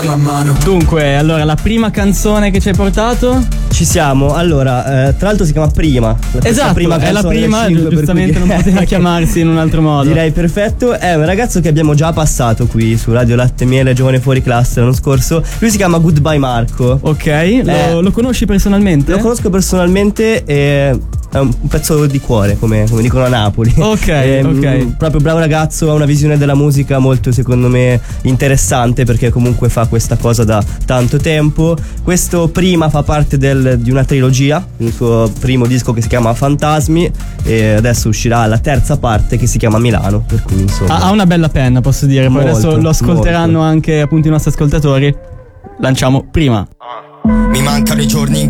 la mano. Dunque, allora, la prima canzone che ci hai portato? Ci siamo. Allora, tra l'altro si chiama Prima. Esatto, prima è la canzone prima, del 5, giustamente non poteva chiamarsi in un altro modo. Direi perfetto. È un ragazzo che abbiamo già passato qui su Radio Latte Miele Giovane Fuori Classe l'anno scorso. Lui si chiama Goodbye Marco. Ok, lo conosci personalmente? Lo conosco personalmente e è un pezzo di cuore, come dicono a Napoli. Ok. Proprio bravo ragazzo, ha una visione della musica molto, secondo me, interessante, perché comunque fa questa cosa da tanto tempo. Questo Prima fa parte di una trilogia, il suo primo disco che si chiama Fantasmi, e adesso uscirà la terza parte che si chiama Milano, per cui insomma ha una bella penna, posso dire. Poi molto, adesso lo ascolteranno molto. anche appunto i nostri ascoltatori. Lanciamo Prima. Mi mancano i giorni in